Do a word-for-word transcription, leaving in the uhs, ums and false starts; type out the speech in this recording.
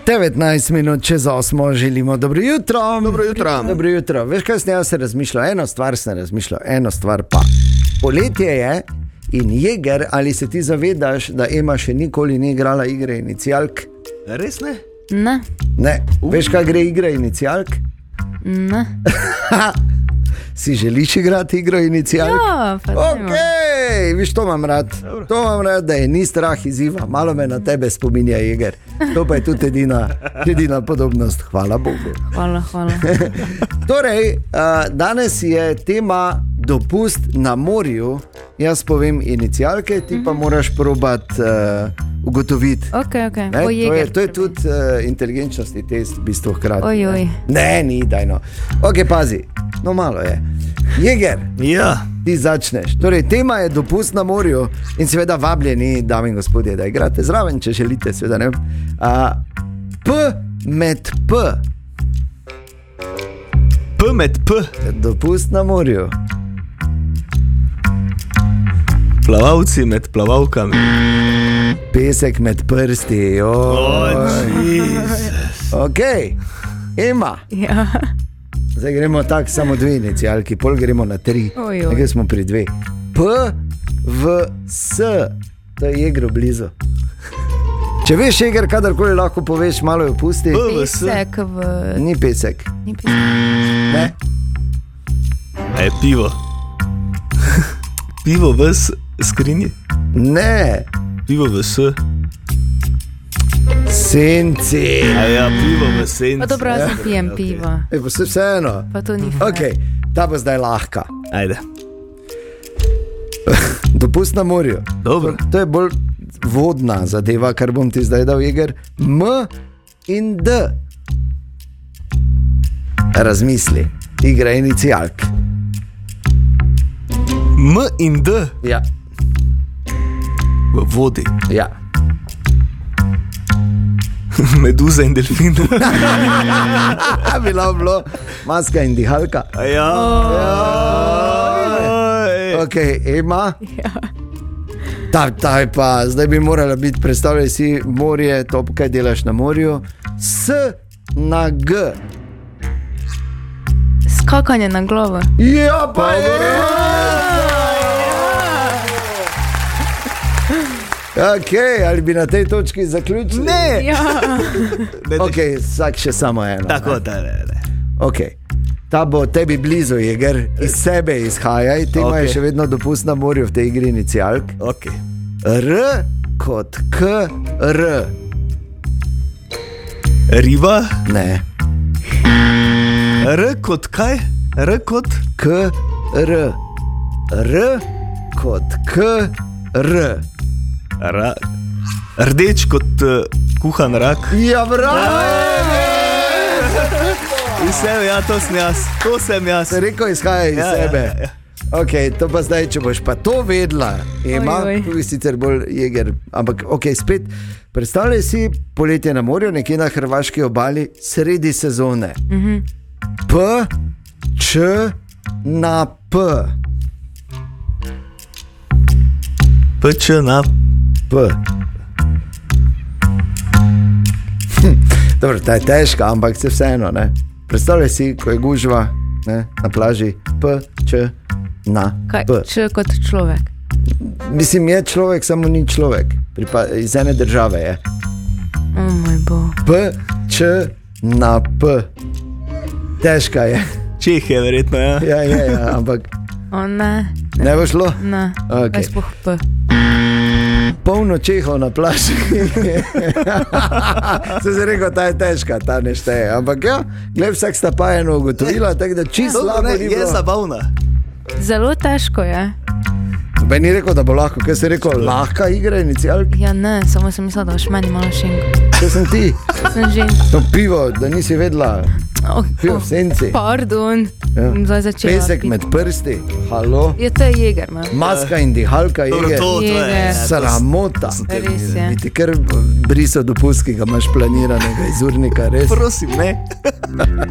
devetnajst minut čez osmo želimo dobro jutro. Dobro jutro. Dobro jutro. Veš, kaj sem jaz se razmišljal? Eno stvar sem razmišljal, eno stvar pa. Poletje je in Jeger, ali se ti zavedaš, da Ema še nikoli ni igrala igre inicialk? Res ne? Ne. Ne. Uh. Veš, kaj gre igra inicialk? Ne. Si želiš igrati igro inicialk? Ja, pa ok, viš, to imam rad. Dobro. To imam rad, da je ni strah izziva. Malo me na tebe spominja Jeger. To pa je tudi edina, edina podobnost. Hvala Bogu. Hvala, hvala. Torej, danes je tema dopust na morju. Jaz povem inicialke, ti pa moraš probati uh, ugotoviti. Ok, ok. Ne, to, je, to je tudi uh, inteligenčnostni test, v bistvu hkrati. Oj, oj. Ne, ni, dajno. Ok, pazi, no malo je. Jeger, ja. Ti začneš. Torej, tema je dopust na morju in seveda vabljeni, dame in gospodje, da igrate zraven, če želite, seveda ne. Uh, P med P. P med P. Dopust na morju. Plavalci med plavalkami. Pesek med prsti. Ok, Ema. Ja. Zdaj gremo tako, samo dve inicialki, pol gremo na tri. Nekaj smo pri dve. P v S. To je Jegro blizu. Če veš, Jeger, kadarkoli lahko poveš, malo jo pusti. Pesek v... Ni pesek. Ni pesek. Ne? E, pivo. Pivo v skrinji? Ne. Pivo v S. Senci. A ja, pivo v senci. Pa dobro, jaz ne pijem okay. piva. E, pa se vseeno. Pa to ni fajn. Ok, ta bo zdaj lahka. Ajde. Dopust na morju. Dobro. To, to je bolj vodna zadeva, kar bom ti zdaj dal, Jeger. M in D. Razmisli. Igra inicialk. M in D. Ja. V vodi. Ja. Meduza in delfin. Bilo bilo maska in dihalka. Ja. Ja. Ok, Ema. Ja. Ta, ta je pa, zdaj bi morala biti, predstavljaj si morje, to kaj delaš na morju. S na G. Skakanje na glavo. Ja, pa je! Ok, ali bi na tej točki zaključili? Ne! Ja. Ok, vsak še samo eno. Tako, da, ne, ne. Ok, ta bo tebi blizu, Jeger, iz sebe izhajaj, tema Ok. je še vedno dopust na morju v tej igri inicialk. Ok. R kot K, R. Riba. Ne, R kot kaj? R kot? K, R. R kot K, R. Ra. Rdeč kot uh, kuhan rak. Ja, bravo! Vse, ja, to sem jaz. To sem jaz. Se reko izhaja iz Ja, sebe. ja, ja. Ok, to pa zdaj, če boš pa to vedla, Ema, Oj, oj. tu je sicer bolj Jeger, ampak ok, spet, predstavljaj si poletje na morju, nekje na hrvaški obali, sredi sezone. Mhm. P, Č, na P. P, Č, na P. Hm, dobro, ta je težka, ampak se vseeno, ne. Predstavljaj si, ko je gužva, ne, na plaži, P, Č, na Kaj, P. če kot človek. Mislim, je človek, samo ni človek. Pripa, iz ene države je. O moj bog. P, Č, na P. Težka je. Čeh je verjetno, ja. Ja, je, ja, ampak O ne. ne bo šlo. Ne. Ok. Kaj spoh P. Polno Čehov na plaži. Se je rekel, ta je težka, ta ne šteje. Ampak ja, gled, vsak sta pa eno ugotovila, tako da čisto Dobro, slabo ne, ni je bilo. zabavna. Zelo težko je. Ben ni rekel, da bo lahko, kaj si rekel, lahka igra inicialk? Ja ne, samo sem mislila, da boš meni malo šinko. Kaj sem ti? Sem že... To pivo, da nisi vedela. Oh, Pivo v senci. Pardon. Ja. Zdaj začela. Pesek piti. med prsti. Halo? Ja, to je Jeger, man. Maska in dihalka Dobro, Jeger. to, to je. Jeger. ja, to Sramota. sem te Res videl. je. Bi ti kar brisal dopust, ki ga imaš planiranega iz urnika, res. Prosim, ne.